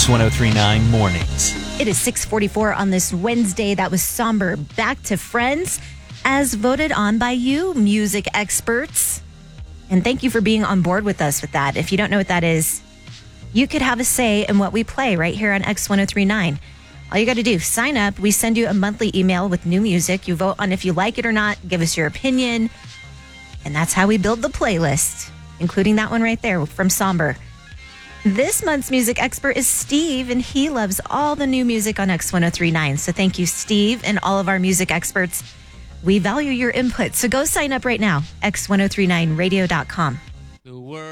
X1039 Mornings. It is 6:44 on this Wednesday. That was Somber, Back to Friends, as voted on by you, music experts. And thank you for being on board with us with that. If you don't know what that is, you could have a say in what we play right here on X1039. All you got to do, sign up. We send you a monthly email with new music. You vote on if you like it or not. Give us your opinion. And that's how we build the playlist, including that one right there from Somber. This month's music expert is Steve, and he loves all the new music on X1039. So thank you, Steve, and all of our music experts. We value your input. So go sign up right now, x1039radio.com.